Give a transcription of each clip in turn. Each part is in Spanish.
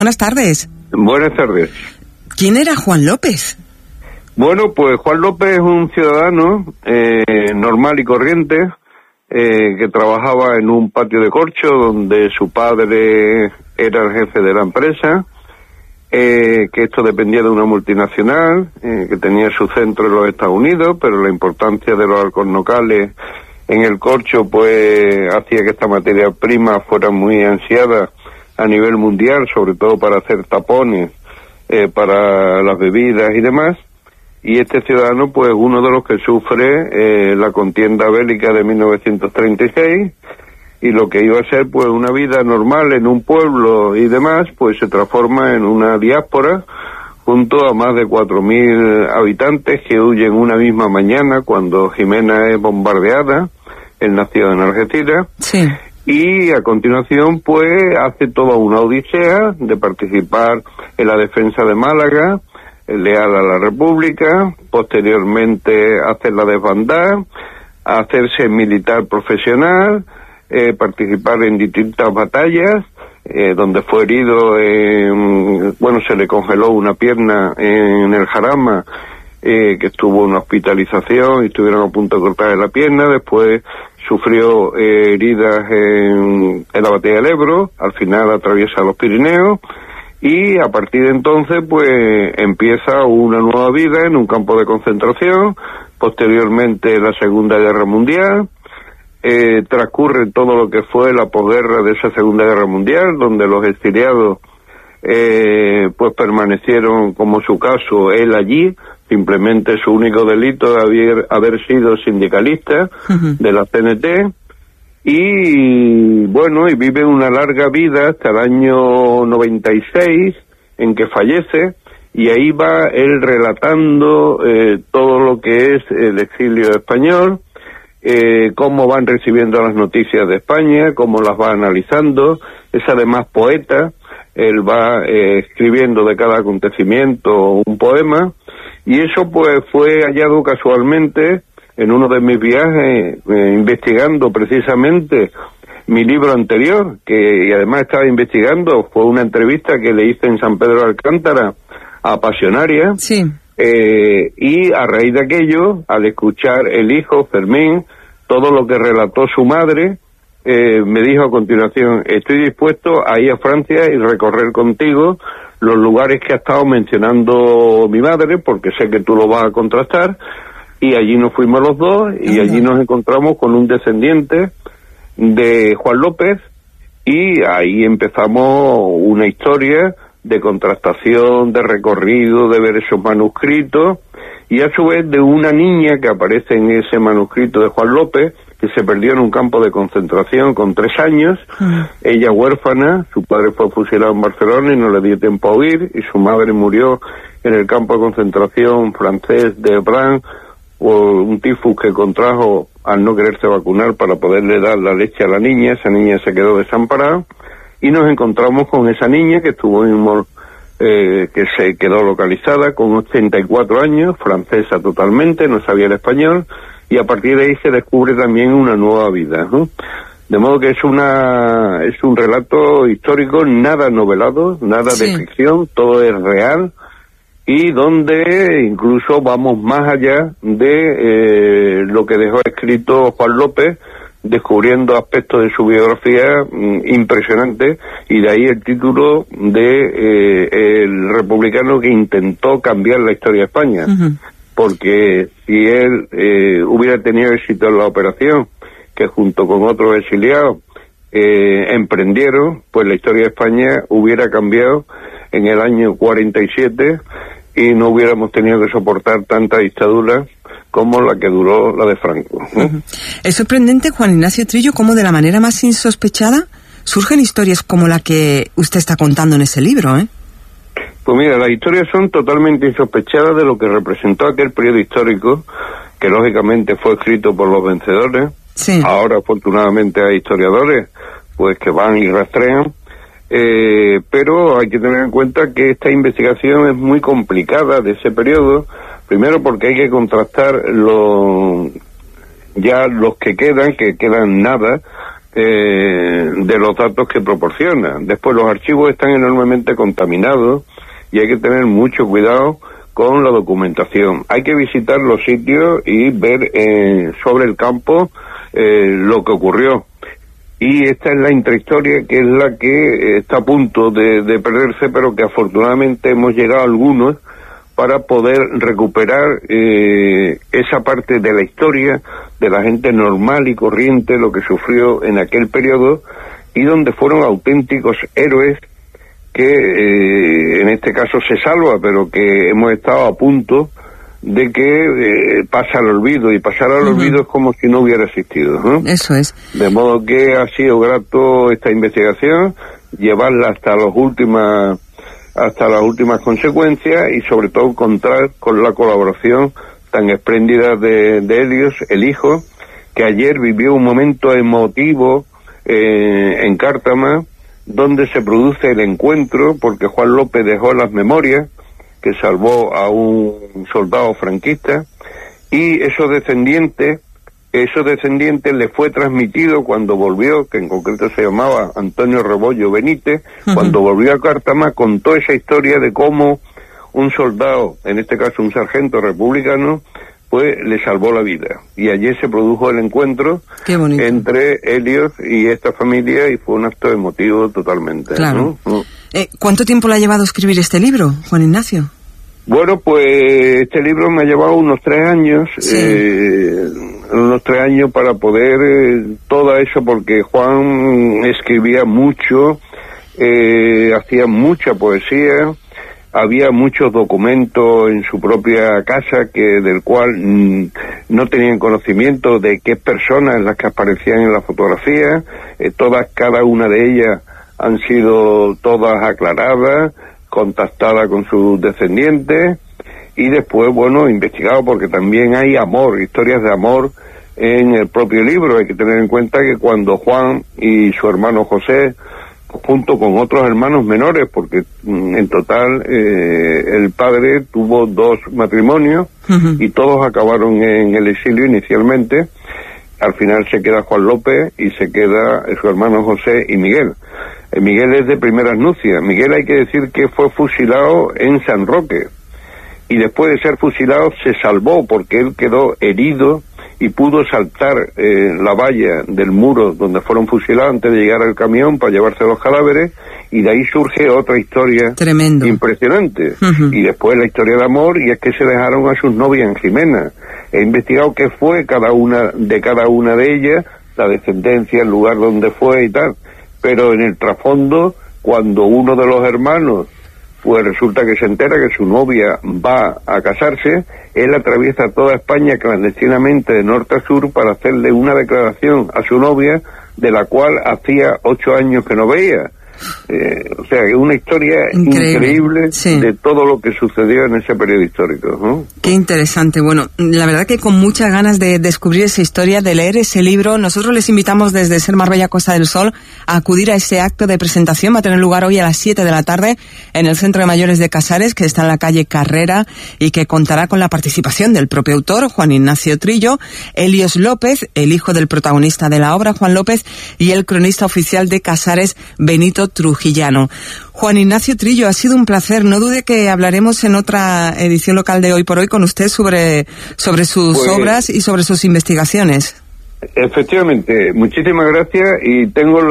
Buenas tardes. Buenas tardes. ¿Quién era Juan López? Bueno, pues Juan López es un ciudadano normal y corriente que trabajaba en un patio de corcho donde su padre era el jefe de la empresa, que esto dependía de una multinacional que tenía su centro en los Estados Unidos, pero la importancia de los alcornocales en el corcho pues hacía que esta materia prima fuera muy ansiada a nivel mundial, sobre todo para hacer tapones para las bebidas y demás. Y este ciudadano pues uno de los que sufre la contienda bélica de 1936, y lo que iba a ser pues una vida normal en un pueblo y demás pues se transforma en una diáspora junto a más de 4.000 habitantes que huyen una misma mañana cuando Jimena es bombardeada. Él nació en Algeciras. Sí. Y a continuación pues hace toda una odisea de participar en la defensa de Málaga, leal a la República, posteriormente hacer la desbandada, hacerse militar profesional, participar en distintas batallas, donde fue herido, se le congeló una pierna en el Jarama, que estuvo en una hospitalización y estuvieron a punto de cortarle la pierna. Después sufrió heridas en la batalla del Ebro, al final atraviesa los Pirineos, y a partir de entonces pues empieza una nueva vida en un campo de concentración. Posteriormente la Segunda Guerra Mundial, transcurre todo lo que fue la posguerra de esa Segunda Guerra Mundial, donde los exiliados pues permanecieron, como su caso, él allí. Simplemente su único delito de haber sido sindicalista de la CNT, y bueno, y vive una larga vida hasta el año 96 en que fallece, y ahí va él relatando todo lo que es el exilio español, cómo van recibiendo las noticias de España, cómo las va analizando. Es además poeta, él va escribiendo de cada acontecimiento un poema, y eso pues fue hallado casualmente en uno de mis viajes, investigando precisamente mi libro anterior, y además estaba investigando, fue una entrevista que le hice en San Pedro de Alcántara a Pasionaria. Sí. Y a raíz de aquello, al escuchar el hijo, Fermín, todo lo que relató su madre, me dijo a continuación: estoy dispuesto a ir a Francia y recorrer contigo los lugares que ha estado mencionando mi madre, porque sé que tú lo vas a contrastar. Y allí nos fuimos los dos, y allí nos encontramos con un descendiente de Juan López, y ahí empezamos una historia de contrastación, de recorrido, de ver esos manuscritos, y a su vez de una niña que aparece en ese manuscrito de Juan López, que se perdió en un campo de concentración con 3 años, ella huérfana, su padre fue fusilado en Barcelona y no le dio tiempo a huir, y su madre murió en el campo de concentración francés de Bran por un tifus que contrajo al no quererse vacunar para poderle dar la leche a la niña. Esa niña se quedó desamparada, y nos encontramos con esa niña que estuvo que se quedó localizada con 84 años, francesa totalmente, no sabía el español, y a partir de ahí se descubre también una nueva vida, ¿no? De modo que es un relato histórico, nada novelado, nada de ficción, todo es real, y donde incluso vamos más allá de lo que dejó escrito Juan López, descubriendo aspectos de su biografía impresionantes, y de ahí el título de el republicano que intentó cambiar la historia de España. Porque si él hubiera tenido éxito en la operación, que junto con otros exiliados emprendieron, pues la historia de España hubiera cambiado en el año 47, y no hubiéramos tenido que soportar tanta dictadura como la que duró la de Franco. Es sorprendente, Juan Ignacio Trillo, cómo de la manera más insospechada surgen historias como la que usted está contando en ese libro, ¿eh? Pues mira, las historias son totalmente insospechadas de lo que representó aquel periodo histórico, que lógicamente fue escrito por los vencedores. Sí. Ahora afortunadamente hay historiadores pues que van y rastrean, pero hay que tener en cuenta que esta investigación es muy complicada de ese periodo, primero porque hay que contrastar los que quedan nada, de los datos que proporciona. Después, los archivos están enormemente contaminados y hay que tener mucho cuidado con la documentación. Hay que visitar los sitios y ver sobre el campo lo que ocurrió. Y esta es la intrahistoria, que es la que está a punto de perderse, pero que afortunadamente hemos llegado algunos para poder recuperar esa parte de la historia de la gente normal y corriente, lo que sufrió en aquel periodo, y donde fueron auténticos héroes que en este caso se salva, pero que hemos estado a punto de que pasa al olvido, y pasar al olvido es como si no hubiera existido, ¿no? Eso es. De modo que ha sido grato esta investigación, llevarla hasta las últimas consecuencias, y sobre todo contar con la colaboración tan espléndida de Helios, el hijo, que ayer vivió un momento emotivo en Cártama, donde se produce el encuentro, porque Juan López dejó las memorias que salvó a un soldado franquista, y esos descendientes le fue transmitido cuando volvió, que en concreto se llamaba Antonio Rebollo Benítez, cuando volvió a Cártama, contó esa historia de cómo un soldado, en este caso un sargento republicano, pues le salvó la vida. Y allí se produjo el encuentro entre Helios y esta familia, y fue un acto emotivo totalmente. Claro. ¿No? ¿Cuánto tiempo le ha llevado a escribir este libro, Juan Ignacio? Bueno, pues este libro me ha llevado unos 3 años, para poder todo eso, porque Juan escribía mucho, hacía mucha poesía, había muchos documentos en su propia casa del cual no tenían conocimiento de qué personas las que aparecían en la fotografía. Cada una de ellas han sido todas aclaradas, contactadas con sus descendientes, y después, bueno, investigado, porque también hay amor, historias de amor en el propio libro. Hay que tener en cuenta que cuando Juan y su hermano José, junto con otros hermanos menores, porque en total el padre tuvo 2 matrimonios y todos acabaron en el exilio inicialmente. Al final se queda Juan López y se queda su hermano José y Miguel. Miguel es de primeras nupcias. Miguel, hay que decir que fue fusilado en San Roque, y después de ser fusilado se salvó porque él quedó herido y pudo saltar la valla del muro donde fueron fusilados antes de llegar al camión para llevarse los cadáveres, y de ahí surge otra historia tremendo, impresionante. Y después la historia de amor, y es que se dejaron a sus novias en Jimena. He investigado qué fue cada una de ellas, la descendencia, el lugar donde fue y tal, pero en el trasfondo, cuando uno de los hermanos pues resulta que se entera que su novia va a casarse, él atraviesa toda España clandestinamente de norte a sur para hacerle una declaración a su novia, de la cual hacía 8 años que no veía. O sea, es una historia increíble de todo lo que sucedió en ese periodo histórico, ¿no? Qué interesante. Bueno, la verdad que con muchas ganas de descubrir esa historia, de leer ese libro. Nosotros les invitamos desde Ser Marbella Costa del Sol a acudir a ese acto de presentación. Va a tener lugar hoy a las 7 de la tarde en el Centro de Mayores de Casares, que está en la calle Carrera, y que contará con la participación del propio autor, Juan Ignacio Trillo, Helios López, el hijo del protagonista de la obra, Juan López, y el cronista oficial de Casares, Benito Trujillano. Juan Ignacio Trillo, ha sido un placer. No dude que hablaremos en otra edición local de Hoy por Hoy con usted sobre sus obras y sobre sus investigaciones. Efectivamente, muchísimas gracias, y tengo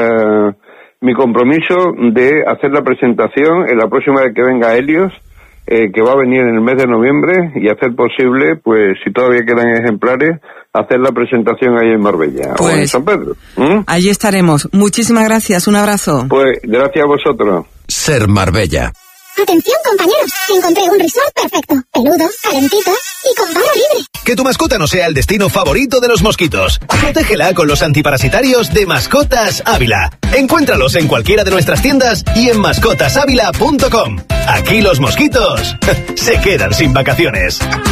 mi compromiso de hacer la presentación en la próxima vez que venga Helios, que va a venir en el mes de noviembre, y hacer posible, pues si todavía quedan ejemplares, hacer la presentación ahí en Marbella, o en San Pedro. Allí estaremos. Muchísimas gracias, un abrazo. Pues gracias a vosotros. Ser Marbella. Atención, compañeros, encontré un resort perfecto, peludo, calentito y con barra libre. Que tu mascota no sea el destino favorito de los mosquitos. Protégela con los antiparasitarios de Mascotas Ávila. Encuéntralos en cualquiera de nuestras tiendas y en mascotasávila.com. Aquí los mosquitos se quedan sin vacaciones.